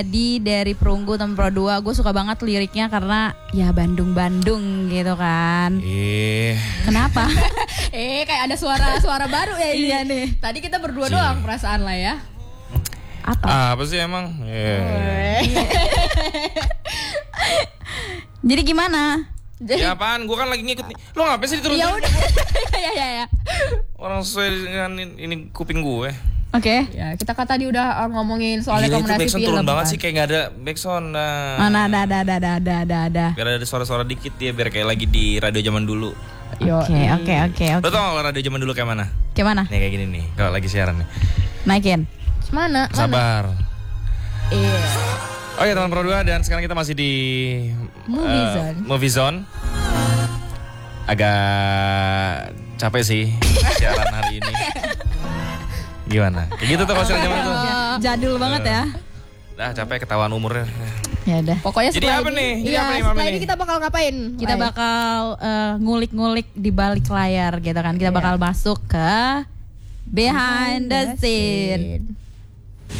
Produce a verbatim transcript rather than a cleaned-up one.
Jadi dari Perunggu teman Pro dua, gue suka banget liriknya karena ya Bandung-Bandung gitu kan. Eh, Kenapa? Eh kayak ada suara-suara baru ya ini. Iya nih. Tadi kita berdua Cie. doang perasaan lah ya. Apa? apa sih emang? Eh. Jadi gimana? Ya apaan? Gue kan lagi ngikut nih. Lo ngapain sih diturunin? Ya udah. Ya ya ya. Orang sesuai dengan ini, ini kuping gue. Oke. Ya, kita kan tadi udah uh, ngomongin soal Gila, itu rekomendasi backsound film. turun banget kan. sih, kayak gak ada backsound. Nah. Mana ada ada ada ada ada ada ada. Biar ada suara-suara dikit ya, biar kayak lagi di radio zaman dulu. Yo, Oke oke oke Lo oke. tau gak radio zaman dulu kayak mana? Kayak mana? Nih kayak gini nih, kalau lagi siaran nih. Naikin. Mana? Mana? Sabar. Iya. Oh ya teman Pro dua, dan sekarang kita masih di Movie eh, Zone. Movie Zone. Agak capek sih siaran hari ini. Gimana? Kayak gitu tuh kalau siaran zaman itu. Jadul banget ya. Dah capek ketahuan umurnya. Ya udah. Pokoknya Jadi setelah apa ini, nih? Jadi Iya, apa nih, setelah Mama ini nih? kita bakal ngapain? Kita Lai? bakal eh, ngulik-ngulik di balik layar gitu kan. Kita Iya. bakal masuk ke behind the scene.